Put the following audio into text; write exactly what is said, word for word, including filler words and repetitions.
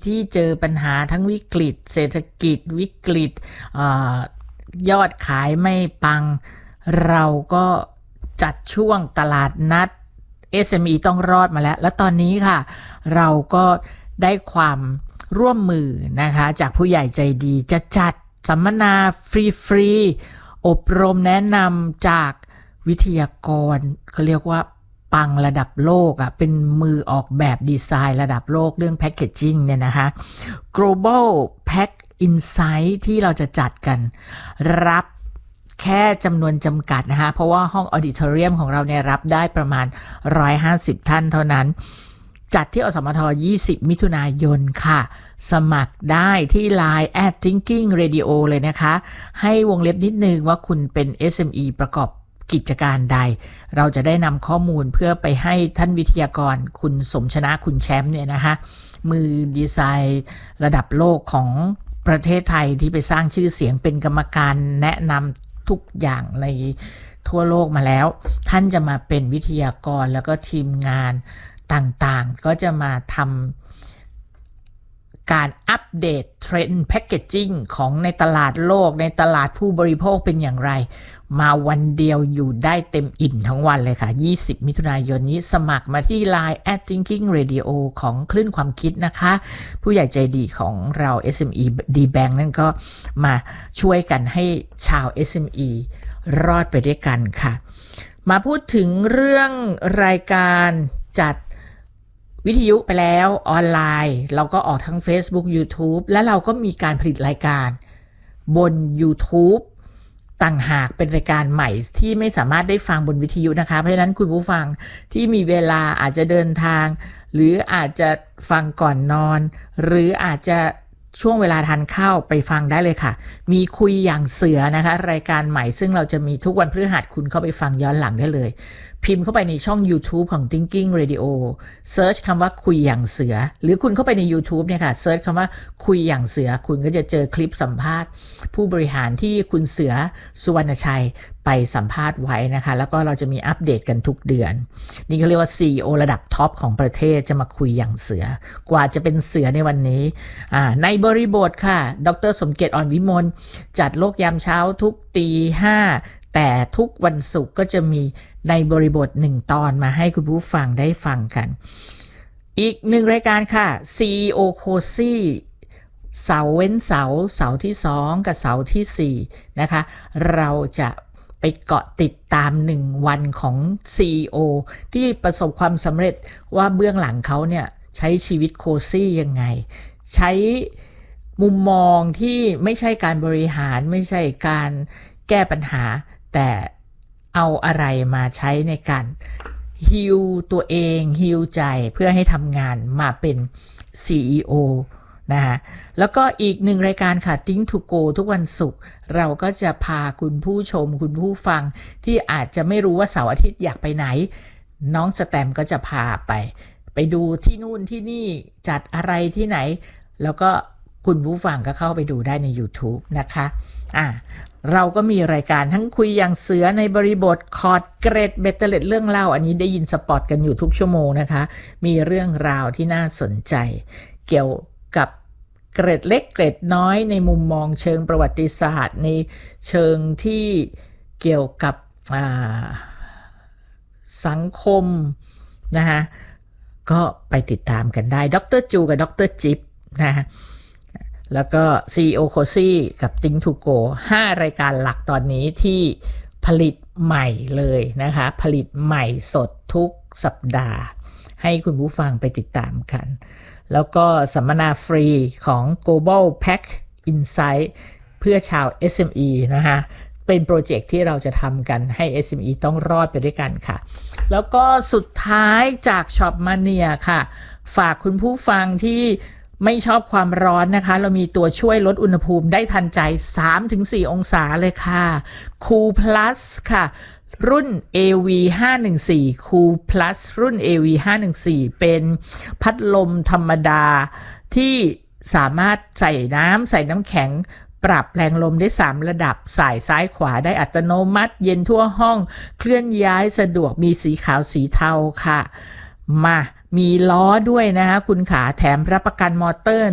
ที่เจอปัญหาทั้งวิกฤตเศรษฐกิจวิกฤตยอดขายไม่ปังเราก็จัดช่วงตลาดนัด เอส เอ็ม อี ต้องรอดมาแล้วแล้วตอนนี้ค่ะเราก็ได้ความร่วมมือนะคะจากผู้ใหญ่ใจดีจะจัดสัมมนาฟรีๆอบรมแนะนำจากวิทยากรเขาเรียกว่าปังระดับโลกอ่ะเป็นมือออกแบบดีไซน์ระดับโลกเรื่องแพคเกจจิ้งเนี่ยนะคะ Global Pack Insight ที่เราจะจัดกันรับแค่จำนวนจำกัดนะคะเพราะว่าห้องออดิทอเรียมของเราเนี่ยรับได้ประมาณหนึ่งร้อยห้าสิบท่านเท่านั้นจัดที่อสมทยี่สิบมิถุนายนค่ะสมัครได้ที่ ไลน์ แอท Thinking Radio เลยนะคะให้วงเล็บนิดนึงว่าคุณเป็น เอส เอ็ม อี ประกอบกิจการใดเราจะได้นำข้อมูลเพื่อไปให้ท่านวิทยากรคุณสมชนะคุณแชมป์เนี่ยนะคะมือดีไซน์ระดับโลกของประเทศไทยที่ไปสร้างชื่อเสียงเป็นกรรมการแนะนำทุกอย่างในทั่วโลกมาแล้วท่านจะมาเป็นวิทยากรแล้วก็ทีมงานต่างๆก็จะมาทำการอัปเดตเทรนด์แพคเกจจิ้งของในตลาดโลกในตลาดผู้บริโภคเป็นอย่างไรมาวันเดียวอยู่ได้เต็มอิ่มทั้งวันเลยค่ะยี่สิบมิถุนายนนี้สมัครมาที่ ไลน์ แอท Thinking Radio ของคลื่นความคิดนะคะผู้ใหญ่ใจดีของเรา เอส เอ็ม อี D-Bank นั่นก็มาช่วยกันให้ชาว เอส เอ็ม อี รอดไปด้วยกันค่ะมาพูดถึงเรื่องรายการจัดวิทยุไปแล้วออนไลน์เราก็ออกทั้ง Facebook YouTube และเราก็มีการผลิตรายการบน YouTube ต่างหากเป็นรายการใหม่ที่ไม่สามารถได้ฟังบนวิทยุนะคะเพราะฉะนั้นคุณผู้ฟังที่มีเวลาอาจจะเดินทางหรืออาจจะฟังก่อนนอนหรืออาจจะช่วงเวลาทานข้าวไปฟังได้เลยค่ะมีคุยอย่างเสือนะคะรายการใหม่ซึ่งเราจะมีทุกวันพฤหัสคุณเข้าไปฟังย้อนหลังได้เลยพิมพ์เข้าไปในช่อง YouTube ของ Thinking Radio Search คำว่าคุยอย่างเสือหรือคุณเข้าไปใน YouTube เนี่ยค่ะ Search คำว่าคุยอย่างเสือคุณก็จะเจอคลิปสัมภาษณ์ผู้บริหารที่คุณเสือสุวรรณชัยไปสัมภาษณ์ไว้นะคะแล้วก็เราจะมีอัปเดตกันทุกเดือนนี่เขาเรียกว่า ซี อี โอ ระดับท็อปของประเทศจะมาคุยอย่างเสือกว่าจะเป็นเสือในวันนี้อ่าในบริบทค่ะดร.สมเกียรติอ่อนวิมลจัดโลกยามเช้าทุกตีห้าแต่ทุกวันศุกร์ก็จะมีในบริบทหนึ่งตอนมาให้คุณผู้ฟังได้ฟังกันอีกหนึ่งรายการค่ะ ซี อี โอ Cozy เสาร์เว้นเสาร์เสาร์ที่สองกับเสาร์ที่สี่นะคะเราจะไปเกาะติดตามหนึ่งวันของ ซี อี โอ ที่ประสบความสำเร็จว่าเบื้องหลังเขาเนี่ยใช้ชีวิตโคซี่ยังไงใช้มุมมองที่ไม่ใช่การบริหารไม่ใช่การแก้ปัญหาแต่เอาอะไรมาใช้ในการฮีลตัวเองฮีลใจเพื่อให้ทำงานมาเป็น ซี อี โอ นะคะแล้วก็อีกหนึ่งรายการค่ะ Think to Go ทุกวันศุกร์เราก็จะพาคุณผู้ชมคุณผู้ฟังที่อาจจะไม่รู้ว่าเสาร์อาทิตย์อยากไปไหนน้องสแตมก็จะพาไปไปดูที่นู่นที่นี่จัดอะไรที่ไหนแล้วก็คุณผู้ฟังก็เข้าไปดูได้ใน YouTube นะคะอ่ะเราก็มีรายการทั้งคุยอย่างเสือในบริบทคอร์ดเกรดเบตเตอร์เลดเรื่องเล่าอันนี้ได้ยินสปอตกันอยู่ทุกชั่วโมงนะคะมีเรื่องราวที่น่าสนใจเกี่ยวกับเกรดเล็กเกรดน้อยในมุมมองเชิงประวัติศาสตร์ในเชิงที่เกี่ยวกับสังคมนะคะก็ไปติดตามกันได้ดร.จูกับดร.จิ๊บนะแล้วก็ ซี อี โอ Cozy กับ Think to Go ห้ารายการหลักตอนนี้ที่ผลิตใหม่เลยนะคะผลิตใหม่สดทุกสัปดาห์ให้คุณผู้ฟังไปติดตามกันแล้วก็สัมมนาฟรีของ Global Pack Insight เพื่อชาว เอส เอ็ม อี นะคะเป็นโปรเจกต์ที่เราจะทำกันให้ เอส เอ็ม อี ต้องรอดไปด้วยกันค่ะแล้วก็สุดท้ายจาก Shop Mania ค่ะฝากคุณผู้ฟังที่ไม่ชอบความร้อนนะคะเรามีตัวช่วยลดอุณหภูมิได้ทันใจ สามถึงสี่ องศาเลยค่ะ Cool Plus ค่ะรุ่น เอ วี ห้าหนึ่งสี่ Cool Plus รุ่น เอ วี ห้าหนึ่งสี่ เป็นพัดลมธรรมดาที่สามารถใส่น้ำใส่น้ำแข็งปรับแรงลมได้สามระดับสายซ้ายขวาได้อัตโนมัติเย็นทั่วห้องเคลื่อนย้ายสะดวกมีสีขาวสีเทาค่ะมามีล้อด้วยนะคะคุณขาแถมรับประกันมอเตอร์